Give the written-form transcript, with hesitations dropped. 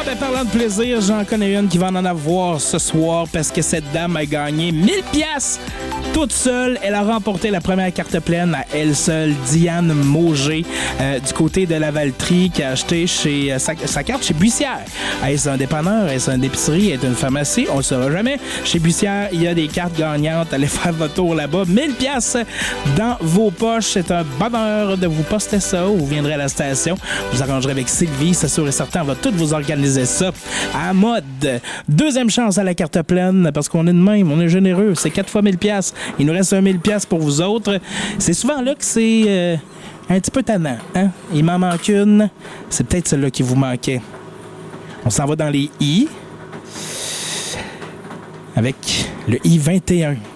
ben parlant de plaisir, j'en connais une qui va en avoir ce soir parce que cette dame a gagné 1000 piastres toute seule. Elle a remporté la première carte pleine à elle seule. Diane Mauger, du côté de la Valtrie, qui a acheté sa carte chez Buissière. Est-ce un dépanneur? Est-ce une épicerie? Est-ce une pharmacie? On ne le saura jamais. Chez Buissière, il y a des cartes gagnantes. Allez faire votre tour là-bas. 1000 piastres dans vos poches. C'est un bonheur de vous poster ça. Vous viendrez à la station. Vous arrangerez avec Sylvie. C'est sûr et certain. On va tout vous organiser ça à mode. Deuxième chance à la carte pleine parce qu'on est de même. On est généreux. C'est 4 fois 1000 piastres. Il nous reste 1000 piastres pour vous autres. C'est souvent là que c'est un petit peu tannant. Hein? Il m'en manque une. C'est peut-être celle-là qui vous manquait. On s'en va dans les I avec le I21.